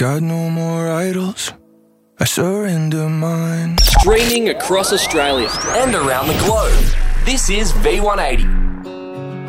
Got no more idols, I surrender mine. Streaming across Australia and around the globe. This is V180.